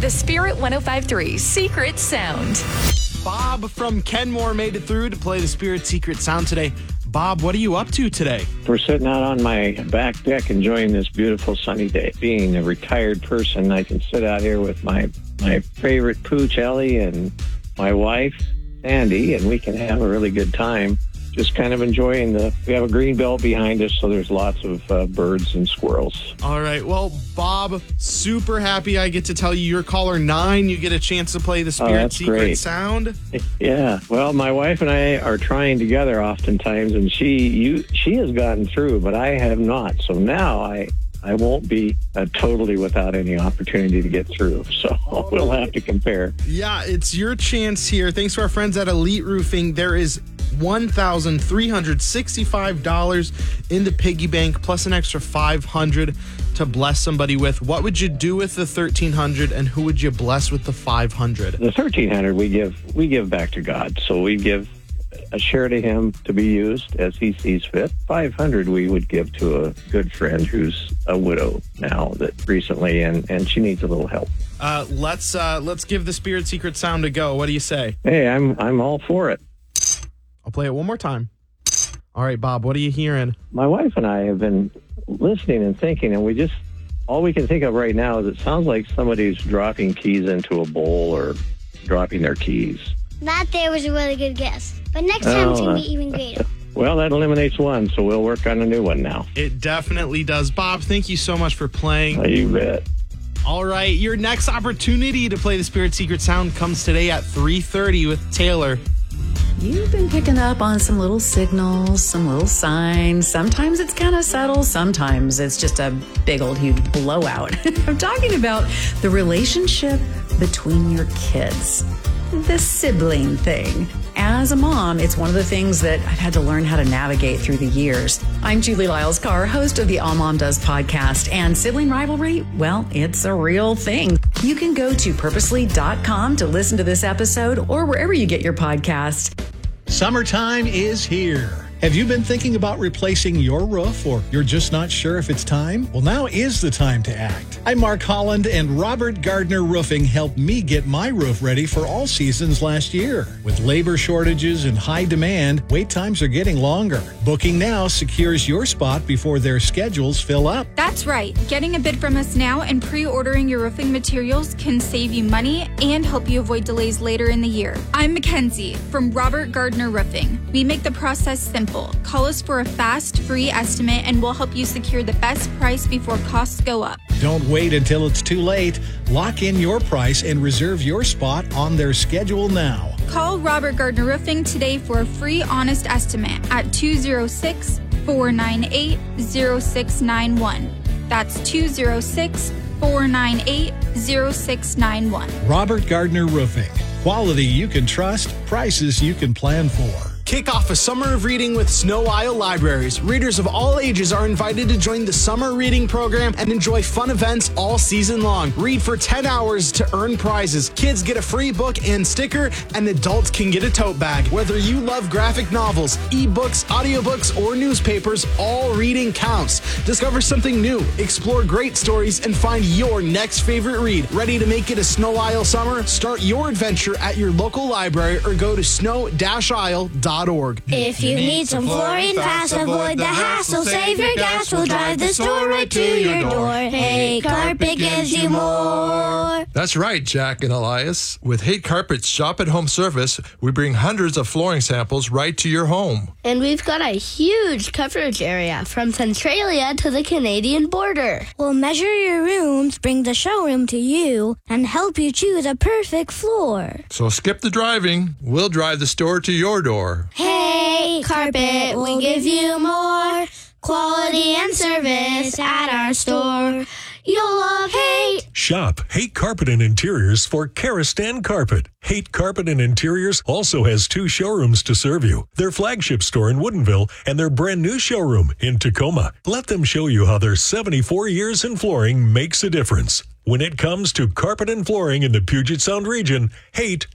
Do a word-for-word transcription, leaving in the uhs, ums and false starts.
The Spirit one oh five point three Secret Sound. Bob from Kenmore made it through to play the Spirit Secret Sound today. Bob, what are you up to today? We're sitting out on my back deck enjoying this beautiful sunny day. Being a retired person, I can sit out here with my, my favorite pooch, Ellie, and my wife, Sandy, and we can have a really good time. Just kind of enjoying the, we have a green belt behind us, so there's lots of uh, birds and squirrels. All right. Well, Bob, super happy I get to tell you you're caller nine. You get a chance to play the Spirit Oh, that's Secret great. Sound. Yeah. Well, my wife and I are trying together oftentimes, and she you she has gotten through, but I have not. So now I I won't be uh, totally without any opportunity to get through. So we'll have to compare. Yeah, it's your chance here. Thanks to our friends at Elite Roofing. There is one thousand three hundred sixty-five dollars in the piggy bank, plus an extra five hundred dollars to bless somebody with. What would you do with the thirteen hundred dollars, and who would you bless with the five hundred dollars? The thirteen hundred dollars we give we give back to God. So we give a share to him to be used as he sees fit. five hundred dollars we would give to a good friend who's a widow now that recently, and, and she needs a little help. Uh, let's uh, let's give the Spirit Secret Sound a go. What do you say? Hey, I'm I'm all for it. I'll play it one more time. All right, Bob, what are you hearing? My wife and I have been listening and thinking, and we just, all we can think of right now is it sounds like somebody's dropping keys into a bowl or dropping their keys. That there was a really good guess. But next time it's Oh, going uh, to be even greater. Well, that eliminates one, so we'll work on a new one now. It definitely does. Bob, thank you so much for playing. Oh, you bet. All right, your next opportunity to play the Spirit Secret Sound comes today at three thirty with Taylor. You've been picking up on some little signals, some little signs. Sometimes it's kind of subtle. Sometimes it's just a big old huge blowout. I'm talking about the relationship between your kids, the sibling thing. As a mom, it's one of the things that I've had to learn how to navigate through the years. I'm Julie Lyles Carr, host of the All Mom Does podcast, and sibling rivalry, well, it's a real thing. You can go to purposely dot com to listen to this episode or wherever you get your podcast. Summertime is here. Have you been thinking about replacing your roof, or you're just not sure if it's time? Well, now is the time to act. I'm Mark Holland, and Robert Gardner Roofing helped me get my roof ready for all seasons last year. With labor shortages and high demand, wait times are getting longer. Booking now secures your spot before their schedules fill up. That's right. Getting a bid from us now and pre-ordering your roofing materials can save you money and help you avoid delays later in the year. I'm Mackenzie from Robert Gardner Roofing. We make the process simple. Call us for a fast, free estimate, and we'll help you secure the best price before costs go up. Don't wait until it's too late. Lock in your price and reserve your spot on their schedule now. Call Robert Gardner Roofing today for a free, honest estimate at two oh six, four nine eight, oh six nine one. That's two oh six, four nine eight, oh six nine one. Robert Gardner Roofing. Quality you can trust, prices you can plan for. Kick off a summer of reading with Snow Isle Libraries. Readers of all ages are invited to join the summer reading program and enjoy fun events all season long. Read for ten hours to earn prizes. Kids get a free book and sticker, and adults can get a tote bag. Whether you love graphic novels, ebooks, audiobooks, or newspapers, all reading counts. Discover something new, explore great stories, and find your next favorite read. Ready to make it a Snow Isle summer? Start your adventure at your local library or go to snow dash isle dot org. If you need some flooring fast, avoid the hassle. Save your gas, we'll drive the store right to your door. Hey, Carpet gives you more. That's right, Jack and Elias. With Hate Carpet's Shop at Home service, we bring hundreds of flooring samples right to your home. And we've got a huge coverage area from Centralia to the Canadian border. We'll measure your rooms, bring the showroom to you, and help you choose a perfect floor. So skip the driving. We'll drive the store to your door. Hey, Carpet, we'll give you more quality and service at our store. You'll love Hate. Shop Hate Carpet and Interiors for Karastan Carpet. Hate Carpet and Interiors also has two showrooms to serve you. Their flagship store in Woodinville and their brand new showroom in Tacoma. Let them show you how their seventy-four years in flooring makes a difference. When it comes to carpet and flooring in the Puget Sound region, Hate